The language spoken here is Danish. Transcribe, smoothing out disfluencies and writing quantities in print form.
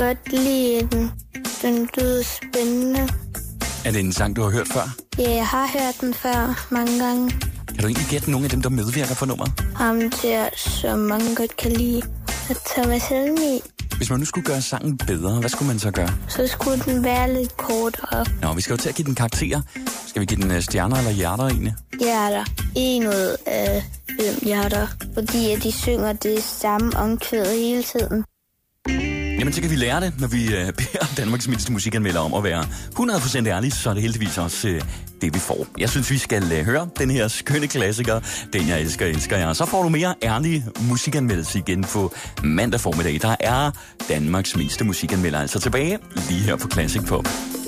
godt lide den. Den lyder spændende. Er det en sang, du har hørt før? Ja, jeg har hørt den før mange gange. Kan du egentlig gætte nogle af dem, der medvirker på nummeret? Ham der, som mange godt kan lide. Thomas Helmig. Hvis man nu skulle gøre sangen bedre, hvad skulle man så gøre? Så skulle den være lidt kortere. Nå, vi skal jo til at give den karakterer. Skal vi give den stjerner eller hjerter egentlig? Hjerter. 1 ud af 5 hjerter. Fordi at de synger det samme omkvæd hele tiden. Jamen, så kan vi lære det, når vi beder Danmarks mindste musikanmelder om at være 100% ærlig, så er det heldigvis også det, vi får. Jeg synes, vi skal høre den her skønne klassiker, Den jeg elsker, elsker jeg. Så får du mere ærlig musikanmeldelse igen på mandag formiddag. Der er Danmarks mindste musikanmelder altså tilbage lige her på Classic Pop.